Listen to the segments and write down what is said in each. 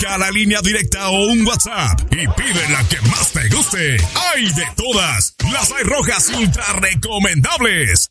Marca la línea directa o un WhatsApp y pide la que más te guste. ¡Hay de todas! Las hay rojas y ultra recomendables.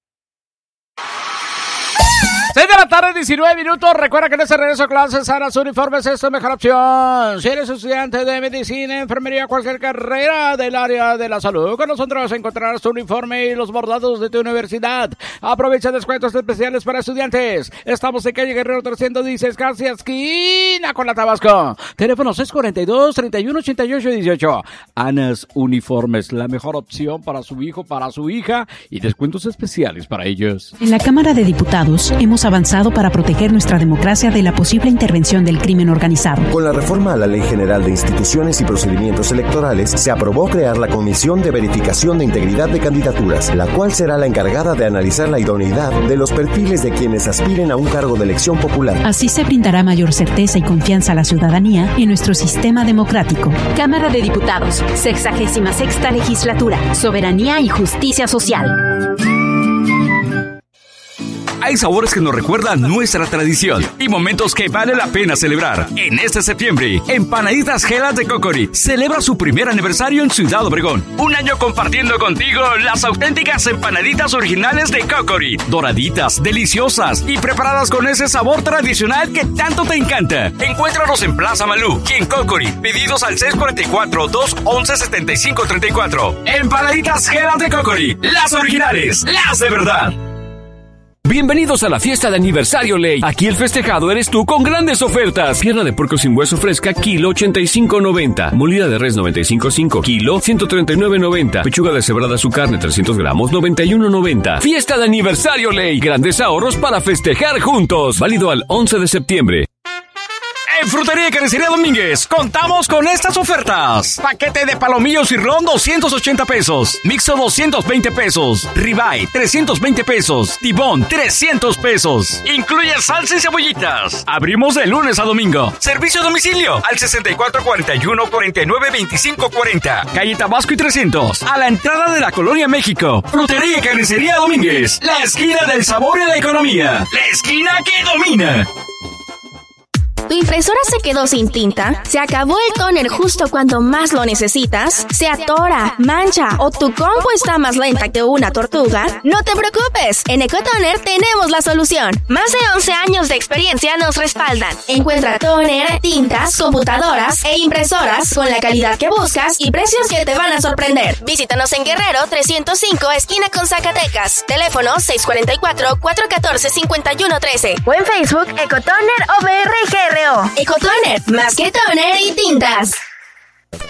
6 de la tarde, 19 minutos. Recuerda que en este regreso a clases, Aras Uniformes es tu mejor opción. Si eres estudiante de medicina, enfermería, cualquier carrera del área de la salud, con nosotros encontrarás tu uniforme y los bordados de tu universidad. Aprovecha descuentos especiales para estudiantes. Estamos en calle Guerrero 316, casi esquina con la Tabasco. Teléfono 642-3188-18. Anas Uniformes, la mejor opción para su hijo, para su hija, y descuentos especiales para ellos. En la Cámara de Diputados hemos avanzado para proteger nuestra democracia de la posible intervención del crimen organizado. Con la reforma a la Ley General de Instituciones y Procedimientos Electorales, se aprobó crear la Comisión de Verificación de Integridad de Candidaturas, la cual será la encargada de analizar la idoneidad de los perfiles de quienes aspiren a un cargo de elección popular. Así se brindará mayor certeza y confianza a la ciudadanía en nuestro sistema democrático. Cámara de Diputados, 66ª Legislatura, Soberanía y Justicia Social. Hay sabores que nos recuerdan nuestra tradición y momentos que vale la pena celebrar. En este septiembre, Empanaditas Gelas de Cocori celebra su primer aniversario en Ciudad Obregón. Un año compartiendo contigo las auténticas empanaditas originales de Cocori. Doraditas, deliciosas y preparadas con ese sabor tradicional que tanto te encanta. Encuéntranos en Plaza Malú y en Cocori. Pedidos al 644-211-7534. Empanaditas Gelas de Cocori. Las originales, las de verdad. Bienvenidos a la fiesta de aniversario Ley. Aquí el festejado eres tú con grandes ofertas. Pierna de puerco sin hueso fresca, kilo 85.90. Molida de res 95.5, kilo 139.90. Pechuga deshebrada su carne 300 gramos, 91.90. Fiesta de aniversario Ley. Grandes ahorros para festejar juntos. Válido al 11 de septiembre. En Frutería y Carnicería Domínguez contamos con estas ofertas. Paquete de palomillos y ron, 280 pesos. Mixo, 220 pesos. Ribeye, 320 pesos. Tibón, 300 pesos. Incluye salsa y cebollitas. Abrimos de lunes a domingo. Servicio a domicilio al 6441-492540. Calle Tabasco y 300. A la entrada de la Colonia México. Frutería y Carnicería Domínguez. La esquina del sabor y la economía. La esquina que domina. ¿Tu impresora se quedó sin tinta? ¿Se acabó el tóner justo cuando más lo necesitas? ¿Se atora, mancha o tu compu está más lenta que una tortuga? No te preocupes, en Ecotoner tenemos la solución. Más de 11 años de experiencia nos respaldan. Encuentra tóner, tintas, computadoras e impresoras con la calidad que buscas y precios que te van a sorprender. Visítanos en Guerrero 305, esquina con Zacatecas. Teléfono 644-414-5113 o en Facebook Ecotoner OBRGR. Ecotoner, más que toner y tintas.